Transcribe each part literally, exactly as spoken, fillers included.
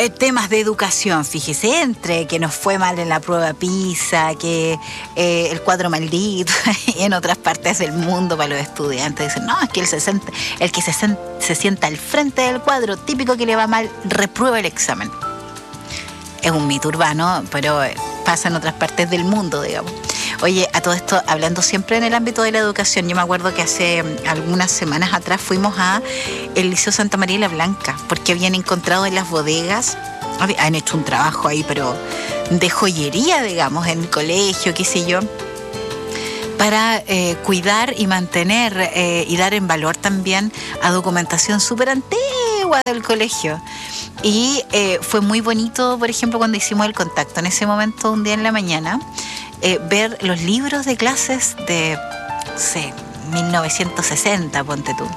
Eh, temas de educación, fíjese, entre que nos fue mal en la prueba PISA, que eh, el cuadro maldito, y en otras partes del mundo para los estudiantes dicen, no, es que el, sesenta, el que se, se sienta al frente del cuadro, típico que le va mal, reprueba el examen. Es un mito urbano, pero pasa en otras partes del mundo, digamos. Oye, a todo esto, hablando siempre en el ámbito de la educación, yo me acuerdo que hace algunas semanas atrás fuimos a el Liceo Santa María la Blanca, porque habían encontrado en las bodegas, han hecho un trabajo ahí, pero de joyería, digamos, en el colegio, qué sé yo, para eh, cuidar y mantener eh, y dar en valor también a documentación súper antigua del colegio. Y eh, fue muy bonito, por ejemplo, cuando hicimos el contacto, en ese momento, un día en la mañana, Eh, ver los libros de clases de, no sé, mil novecientos sesenta, ponte tú,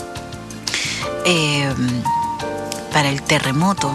eh, para el terremoto.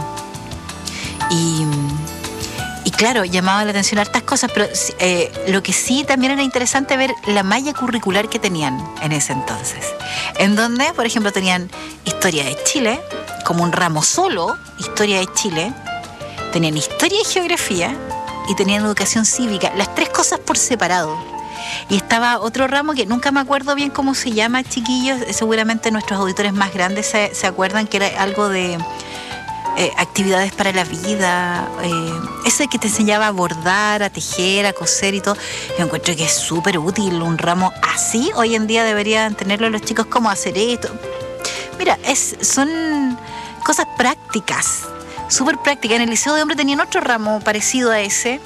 Y, y claro, llamaba la atención hartas cosas, pero eh, lo que sí también era interesante ver la malla curricular que tenían en ese entonces, en donde, por ejemplo, tenían Historia de Chile, como un ramo solo, Historia de Chile, tenían Historia y Geografía, y tenían educación cívica, las tres cosas por separado. Y estaba otro ramo que nunca me acuerdo bien cómo se llama, chiquillos, seguramente nuestros auditores más grandes se, se acuerdan, que era algo de eh, actividades para la vida, eh, ese que te enseñaba a bordar, a tejer, a coser y todo. Yo encuentro que es súper útil un ramo así. Hoy en día deberían tenerlo los chicos, cómo hacer esto. Mira, es, son cosas prácticas, súper práctica. En el Liceo de Hombres tenían otro ramo parecido a ese,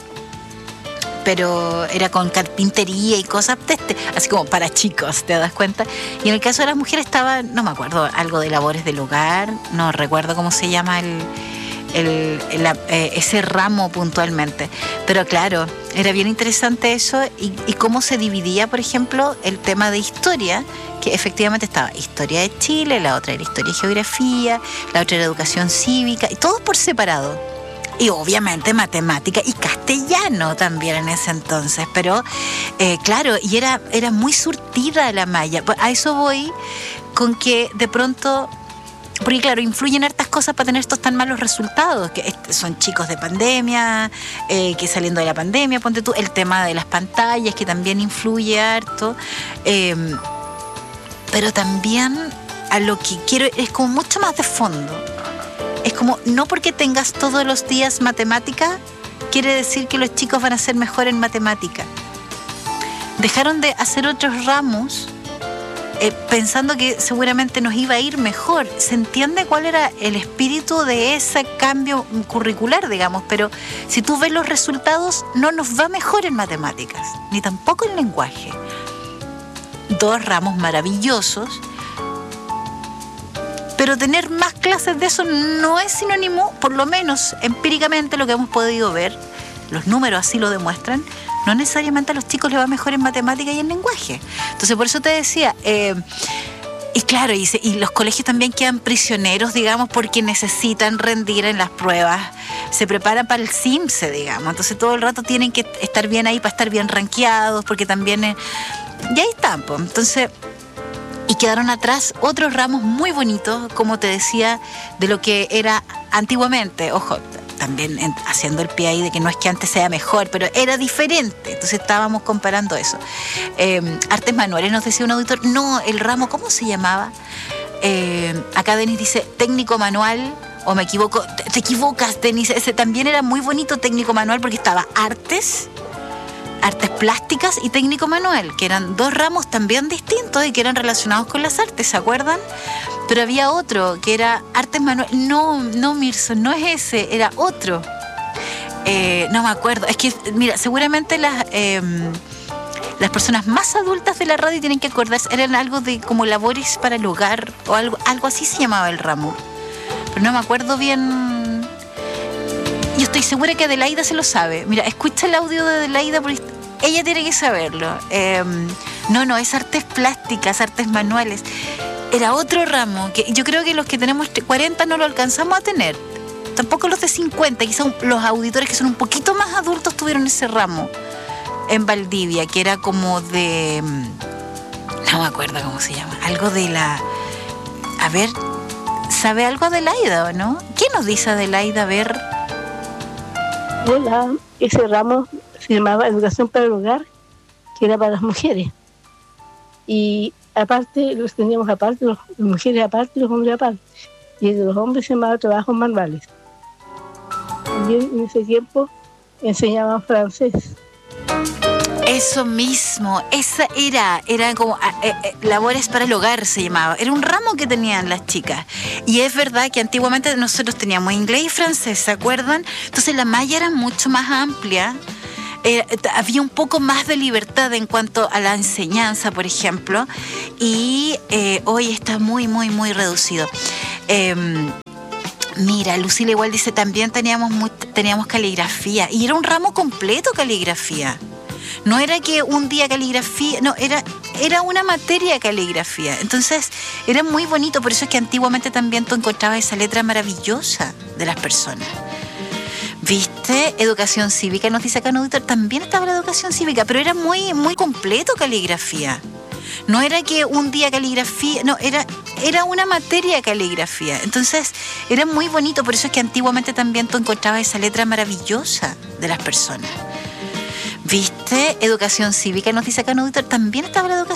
pero era con carpintería y cosas de este, así como para chicos, ¿te das cuenta? Y en el caso de las mujeres estaba, no me acuerdo, algo de labores del hogar, no recuerdo cómo se llama el, el, el, eh, ese ramo puntualmente. Pero claro, era bien interesante eso y, y cómo se dividía, por ejemplo, el tema de historia, que efectivamente estaba Historia de Chile, la otra era Historia y Geografía, la otra era Educación Cívica, y todo por separado. Y obviamente matemática y castellano también en ese entonces, pero eh, claro, y era, era muy surtida la malla. A eso voy con que de pronto, porque claro, influyen hartas cosas para tener estos tan malos resultados, que son chicos de pandemia, eh, que saliendo de la pandemia, ponte tú, el tema de las pantallas, que también influye harto, eh, pero también a lo que quiero es como mucho más de fondo. Es como, no porque tengas todos los días matemática, quiere decir que los chicos van a ser mejor en matemática. Dejaron de hacer otros ramos eh, pensando que seguramente nos iba a ir mejor. Se entiende cuál era el espíritu de ese cambio curricular, digamos, pero si tú ves los resultados, no nos va mejor en matemáticas, ni tampoco en lenguaje. Dos ramos maravillosos, pero tener más clases de eso no es sinónimo, por lo menos empíricamente lo que hemos podido ver, los números así lo demuestran, no necesariamente a los chicos les va mejor en matemática y en lenguaje. Entonces por eso te decía, eh, y claro, y, se, y los colegios también quedan prisioneros, digamos, porque necesitan rendir en las pruebas, se preparan para el CIMSE, digamos, entonces todo el rato tienen que estar bien ahí para estar bien rankeados, porque también, eh, y ahí están, pues. Entonces, y quedaron atrás otros ramos muy bonitos, como te decía, de lo que era antiguamente. Ojo, también en, haciendo el pie ahí de que no es que antes sea mejor, pero era diferente. Entonces estábamos comparando eso. Eh, artes manuales, nos decía un auditor, no, el ramo, ¿cómo se llamaba? Eh, acá Denis dice técnico manual, o me equivoco, te, te equivocas, Denis, ese también era muy bonito, técnico manual, porque estaba artes, artes plásticas y técnico manual, que eran dos ramos también distintos y que eran relacionados con las artes, ¿se acuerdan? Pero había otro que era artes manuales. No, no, Mirson, no es ese, era otro. Eh, no me acuerdo. Es que, mira, seguramente las, eh, las personas más adultas de la radio tienen que acordarse, eran algo de como labores para el hogar o algo, algo así se llamaba el ramo. Pero no me acuerdo bien. Yo estoy segura que Adelaida se lo sabe. Mira, escucha el audio de Adelaida porque ella tiene que saberlo. Eh, no, no, es artes plásticas, artes manuales. Era otro ramo, que yo creo que los que tenemos cuarenta no lo alcanzamos a tener. Tampoco los de cincuenta, quizás los auditores que son un poquito más adultos tuvieron ese ramo en Valdivia, que era como de... No me acuerdo cómo se llama. Algo de la... A ver... ¿Sabe algo Adelaida o no? ¿Qué nos dice Adelaida? A ver. Hola, ese ramo se llamaba Educación para el Hogar, que era para las mujeres. Y aparte, los teníamos aparte, los, las mujeres aparte y los hombres aparte. Y el de los hombres se llamaba Trabajos Manuales. También en ese tiempo enseñaban francés. Eso mismo, esa era, era como eh, eh, labores para el hogar se llamaba, era un ramo que tenían las chicas. Y es verdad que antiguamente nosotros teníamos inglés y francés, ¿se acuerdan? Entonces la malla era mucho más amplia, eh, había un poco más de libertad en cuanto a la enseñanza, por ejemplo, y eh, hoy está muy, muy, muy reducido. Eh, Mira, Lucila igual dice, también teníamos, muy, teníamos caligrafía, y era un ramo completo caligrafía. No era que un día caligrafía, no, era, era una materia de caligrafía. Entonces, era muy bonito, por eso es que antiguamente también tú encontrabas esa letra maravillosa de las personas. ¿Viste? Educación cívica, nos dice acá en auditor, también estaba la educación cívica, pero era muy, muy completo caligrafía. No era que un día caligrafía, no, era, era una materia de caligrafía. Entonces, era muy bonito, por eso es que antiguamente también tú encontrabas esa letra maravillosa de las personas. ¿Viste? Educación cívica, nos dice acá en auditor, también estaba la educación